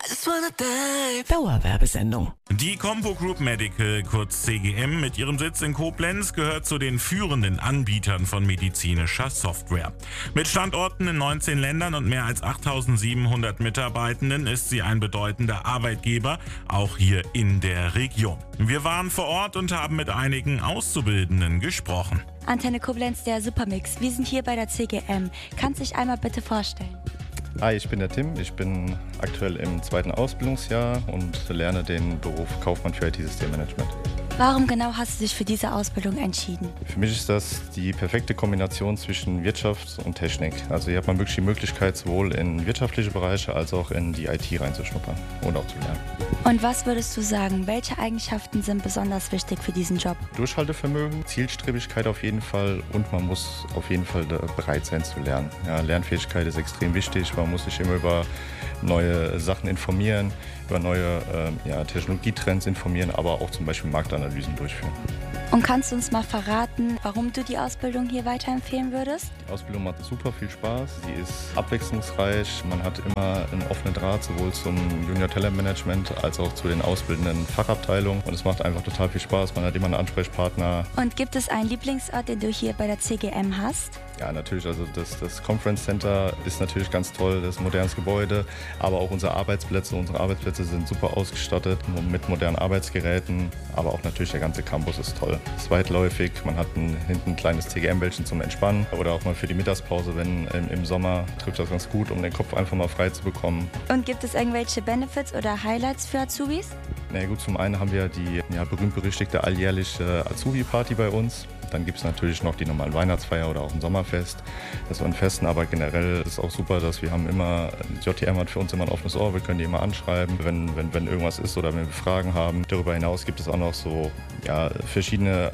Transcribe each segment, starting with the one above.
Dauerwerbesendung. Die Compo Group Medical, kurz CGM, mit ihrem Sitz in Koblenz gehört zu den führenden Anbietern von medizinischer Software. Mit Standorten in 19 Ländern und mehr als 8.700 Mitarbeitenden ist sie ein bedeutender Arbeitgeber, auch hier in der Region. Wir waren vor Ort und haben mit einigen Auszubildenden gesprochen. Antenne Koblenz, der Supermix. Wir sind hier bei der CGM. Kannst du dich einmal bitte vorstellen? Hi, ich bin der Tim. Ich bin aktuell im 2. Ausbildungsjahr und lerne den Beruf Kaufmann für IT-Systemmanagement. Warum genau hast du dich für diese Ausbildung entschieden? Für mich ist das die perfekte Kombination zwischen Wirtschaft und Technik. Also hier hat man wirklich die Möglichkeit, sowohl in wirtschaftliche Bereiche als auch in die IT reinzuschnuppern und auch zu lernen. Und was würdest du sagen, welche Eigenschaften sind besonders wichtig für diesen Job? Durchhaltevermögen, Zielstrebigkeit auf jeden Fall und man muss auf jeden Fall bereit sein zu lernen. Ja, Lernfähigkeit ist extrem wichtig, man muss sich immer über neue Sachen informieren, über neue Technologietrends informieren, aber auch zum Beispiel Marktanalysen durchführen. Und kannst du uns mal verraten, warum du die Ausbildung hier weiterempfehlen würdest? Die Ausbildung macht super viel Spaß, sie ist abwechslungsreich, man hat immer einen offenen Draht sowohl zum Junior Talent Management als auch zu den ausbildenden Fachabteilungen und es macht einfach total viel Spaß, man hat immer einen Ansprechpartner. Und gibt es einen Lieblingsort, den du hier bei der CGM hast? Ja, natürlich, also das Conference Center ist natürlich ganz toll, das ist ein modernes Gebäude, aber auch unsere Arbeitsplätze sind super ausgestattet mit modernen Arbeitsgeräten, aber auch natürlich der ganze Campus ist toll. Es ist weitläufig, man hat hinten ein kleines CGM-Bällchen zum Entspannen oder auch mal für die Mittagspause, wenn im Sommer trifft das ganz gut, um den Kopf einfach mal frei zu bekommen. Und gibt es irgendwelche Benefits oder Highlights für Azubis? Na gut, zum einen haben wir die berühmt-berüchtigte alljährliche Azubi-Party bei uns. Dann gibt es natürlich noch die normalen Weihnachtsfeier oder auch ein Sommerfest. Das waren Festen, aber generell ist es auch super, dass wir haben immer, JTM hat für uns immer ein offenes Ohr, wir können die immer anschreiben, wenn irgendwas ist oder wenn wir Fragen haben. Darüber hinaus gibt es auch noch so verschiedene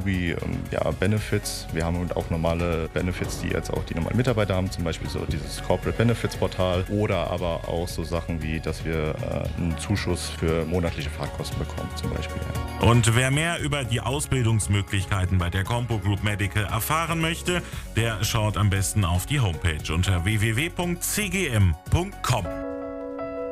Azubi-Benefits. Wir haben auch normale Benefits, die jetzt auch die normalen Mitarbeiter haben, zum Beispiel so dieses Corporate Benefits Portal oder aber auch so Sachen wie, dass wir einen Zuschuss für monatliche Fahrtkosten bekommen zum Beispiel. Und wer mehr über die Ausbildungsmöglichkeiten bei der Compo Group Medical erfahren möchte, der schaut am besten auf die Homepage unter www.cgm.com.